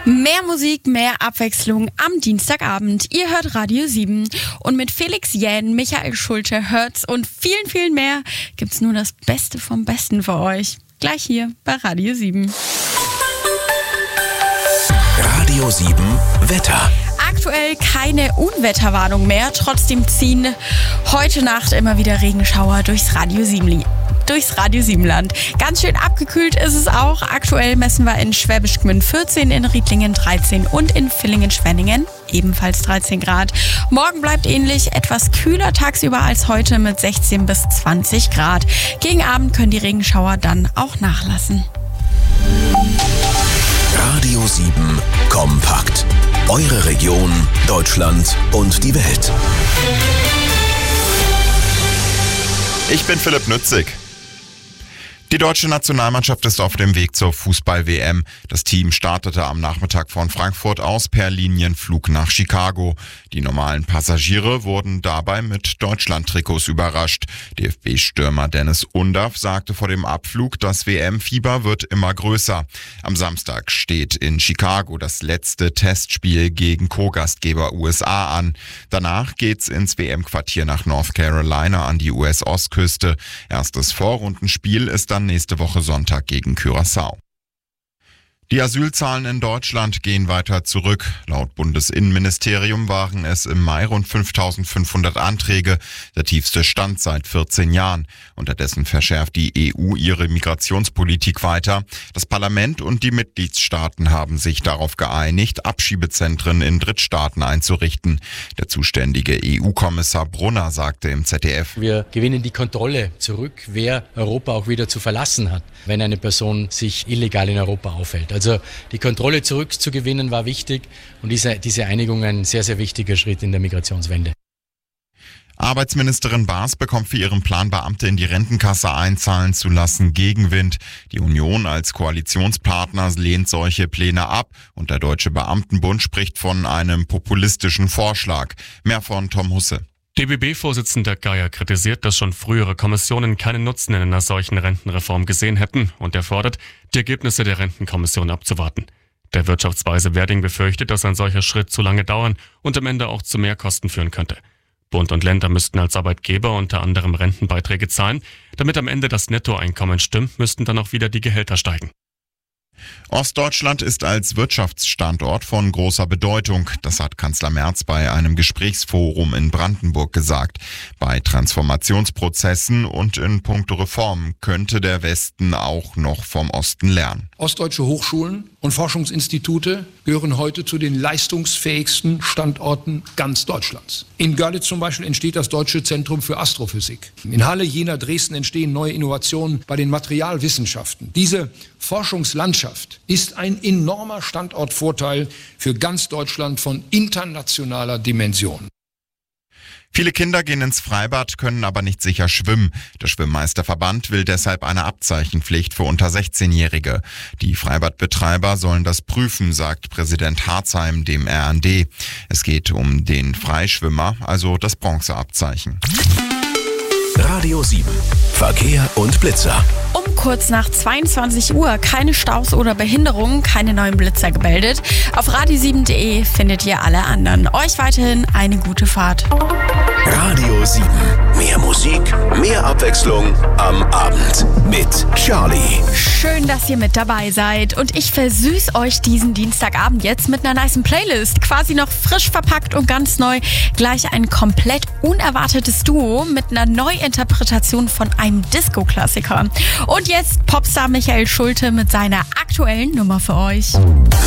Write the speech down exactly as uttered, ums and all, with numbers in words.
Mehr Musik, mehr Abwechslung am Dienstagabend. Ihr hört Radio sieben. Und mit Felix Jähn, Michael Schulte, Hertz und vielen, vielen mehr gibt's nur das Beste vom Besten für euch. Gleich hier bei Radio sieben. Radio sieben Wetter. Aktuell keine Unwetterwarnung mehr. Trotzdem ziehen heute Nacht immer wieder Regenschauer durchs Radio sieben durchs Radio sieben Land. Ganz schön abgekühlt ist es auch. Aktuell messen wir in Schwäbisch Gmünd vierzehn, in Riedlingen dreizehn und in Villingen-Schwenningen ebenfalls dreizehn Grad. Morgen bleibt ähnlich, etwas kühler tagsüber als heute mit sechzehn bis zwanzig Grad. Gegen Abend können die Regenschauer dann auch nachlassen. Radio sieben kompakt. Eure Region, Deutschland und die Welt. Ich bin Philipp Nützig. Die deutsche Nationalmannschaft ist auf dem Weg zur Fußball-W M. Das Team startete am Nachmittag von Frankfurt aus per Linienflug nach Chicago. Die normalen Passagiere wurden dabei mit Deutschland-Trikots überrascht. D F B-Stürmer Dennis Undaff sagte vor dem Abflug, das W M-Fieber wird immer größer. Am Samstag steht in Chicago das letzte Testspiel gegen Co-Gastgeber U S A an. Danach geht's ins W M-Quartier nach North Carolina an die U S-Ostküste. Erstes Vorrundenspiel ist dann nächste Woche Sonntag gegen Curaçao. Die Asylzahlen in Deutschland gehen weiter zurück. Laut Bundesinnenministerium waren es im Mai rund fünftausendfünfhundert Anträge, der tiefste Stand seit vierzehn Jahren. Unterdessen verschärft die E U ihre Migrationspolitik weiter. Das Parlament und die Mitgliedstaaten haben sich darauf geeinigt, Abschiebezentren in Drittstaaten einzurichten. Der zuständige E U-Kommissar Brunner sagte im Z D F: Wir gewinnen die Kontrolle zurück, wer Europa auch wieder zu verlassen hat, wenn eine Person sich illegal in Europa aufhält. Also die Kontrolle zurückzugewinnen war wichtig und diese, diese Einigung ein sehr, sehr wichtiger Schritt in der Migrationswende. Arbeitsministerin Baas bekommt für ihren Plan, Beamte in die Rentenkasse einzahlen zu lassen, Gegenwind. Die Union als Koalitionspartner lehnt solche Pläne ab und der Deutsche Beamtenbund spricht von einem populistischen Vorschlag. Mehr von Tom Husse. D B B-Vorsitzender Geier kritisiert, dass schon frühere Kommissionen keinen Nutzen in einer solchen Rentenreform gesehen hätten und er fordert, die Ergebnisse der Rentenkommission abzuwarten. Der Wirtschaftsweise Werding befürchtet, dass ein solcher Schritt zu lange dauern und am Ende auch zu mehr Kosten führen könnte. Bund und Länder müssten als Arbeitgeber unter anderem Rentenbeiträge zahlen. Damit am Ende das Nettoeinkommen stimmt, müssten dann auch wieder die Gehälter steigen. Ostdeutschland ist als Wirtschaftsstandort von großer Bedeutung. Das hat Kanzler Merz bei einem Gesprächsforum in Brandenburg gesagt. Bei Transformationsprozessen und in puncto Reformen könnte der Westen auch noch vom Osten lernen. Ostdeutsche Hochschulen und Forschungsinstitute gehören heute zu den leistungsfähigsten Standorten ganz Deutschlands. In Görlitz zum Beispiel entsteht das Deutsche Zentrum für Astrophysik. In Halle, Jena, Dresden entstehen neue Innovationen bei den Materialwissenschaften. Diese Forschungslandschaft ist ein enormer Standortvorteil für ganz Deutschland von internationaler Dimension. Viele Kinder gehen ins Freibad, können aber nicht sicher schwimmen. Der Schwimmmeisterverband will deshalb eine Abzeichenpflicht für unter sechzehnjährige. Die Freibadbetreiber sollen das prüfen, sagt Präsident Harzheim dem R N D. Es geht um den Freischwimmer, also das Bronzeabzeichen. Radio sieben. Verkehr und Blitzer. Um kurz nach zweiundzwanzig Uhr keine Staus oder Behinderungen, keine neuen Blitzer gemeldet. Auf radio sieben punkt de findet ihr alle anderen. Euch weiterhin eine gute Fahrt. Radio sieben. Mehr Musik, mehr Abwechslung am Abend mit Charlie. Schön, dass ihr mit dabei seid und ich versüß euch diesen Dienstagabend jetzt mit einer nicen Playlist. Quasi noch frisch verpackt und ganz neu. Gleich ein komplett unerwartetes Duo mit einer Neuinterpretation von einem Disco-Klassiker. Und jetzt Popstar Michael Schulte mit seiner aktuellen Nummer für euch.